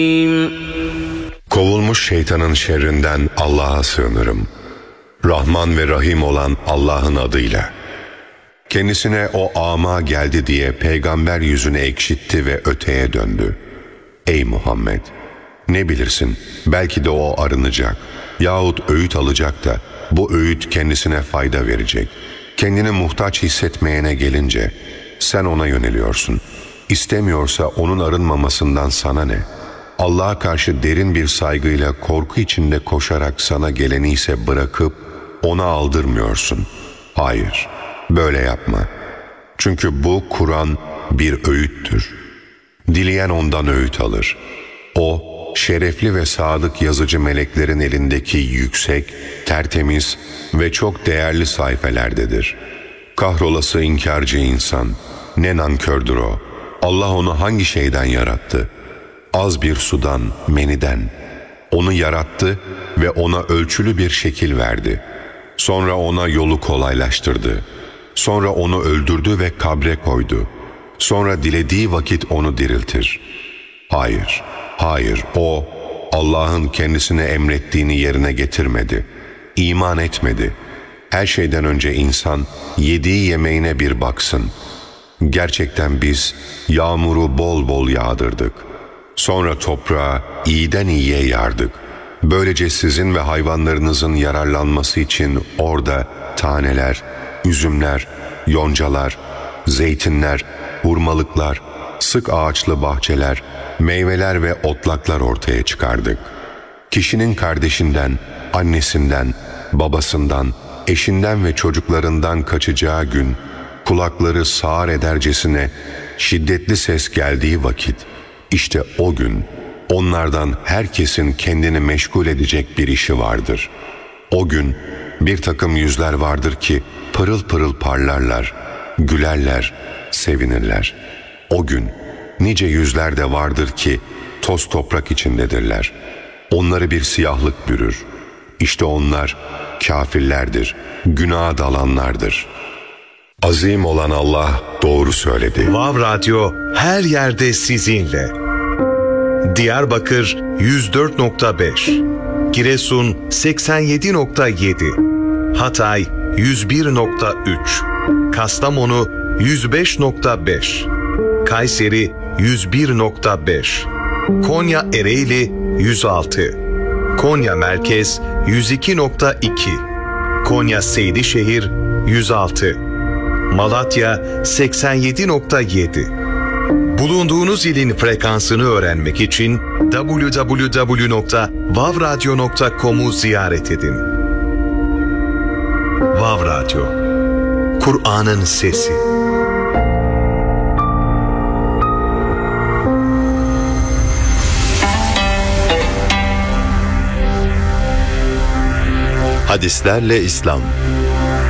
Kovulmuş şeytanın şerrinden Allah'a sığınırım. Rahman ve Rahim olan Allah'ın adıyla. Kendisine o ama geldi diye peygamber yüzünü ekşitti ve öteye döndü. Ey Muhammed! Ne bilirsin, belki de o arınacak yahut öğüt alacak da bu öğüt kendisine fayda verecek. Kendini muhtaç hissetmeyene gelince sen ona yöneliyorsun. İstemiyorsa onun arınmamasından sana ne? Allah'a karşı derin bir saygıyla korku içinde koşarak sana geleni ise bırakıp ona aldırmıyorsun. Hayır, böyle yapma. Çünkü bu Kur'an bir öğüttür. Dileyen ondan öğüt alır. O, şerefli ve sadık yazıcı meleklerin elindeki yüksek, tertemiz ve çok değerli sayfelerdedir. Kahrolası inkarcı insan, ne nankördür o. Allah onu hangi şeyden yarattı? Az bir sudan, meniden. Onu yarattı ve ona ölçülü bir şekil verdi. Sonra ona yolu kolaylaştırdı. Sonra onu öldürdü ve kabre koydu. Sonra dilediği vakit onu diriltir. Hayır, hayır, o Allah'ın kendisine emrettiğini yerine getirmedi. İman etmedi. Her şeyden önce insan yediği yemeğine bir baksın. Gerçekten biz yağmuru bol bol yağdırdık. Sonra toprağa iyiden iyiye yardık. Böylece sizin ve hayvanlarınızın yararlanması için orada taneler, üzümler, yoncalar, zeytinler, hurmalıklar, sık ağaçlı bahçeler, meyveler ve otlaklar ortaya çıkardık. Kişinin kardeşinden, annesinden, babasından, eşinden ve çocuklarından kaçacağı gün, kulakları sağır edercesine şiddetli ses geldiği vakit, işte o gün onlardan herkesin kendini meşgul edecek bir işi vardır. O gün bir takım yüzler vardır ki pırıl pırıl parlarlar, gülerler, sevinirler. O gün nice yüzler de vardır ki toz toprak içindedirler. Onları bir siyahlık bürür. İşte onlar kafirlerdir, günaha dalanlardır. Azim olan Allah doğru söyledi. Vav Radyo her yerde sizinle. Diyarbakır 104.5, Giresun 87.7, Hatay 101.3, Kastamonu 105.5, Kayseri 101.5, Konya Ereğli 106, Konya Merkez 102.2, Konya Seydişehir 106, Malatya 87.7. Bulunduğunuz ilin frekansını öğrenmek için www.vavradyo.com'u ziyaret edin. Vav Radyo, Kur'an'ın sesi. Hadislerle İslam.